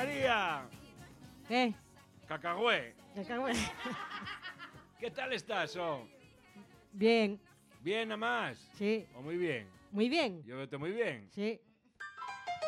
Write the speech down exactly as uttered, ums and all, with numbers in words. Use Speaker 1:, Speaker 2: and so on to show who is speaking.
Speaker 1: María.
Speaker 2: ¿Eh?
Speaker 1: Cacahué.
Speaker 2: Cacahué.
Speaker 1: ¿Qué tal estás, oh?
Speaker 2: Bien.
Speaker 1: ¿Bien nada más?
Speaker 2: Sí.
Speaker 1: ¿O muy bien?
Speaker 2: Muy bien.
Speaker 1: Yo veo muy bien.
Speaker 2: Sí.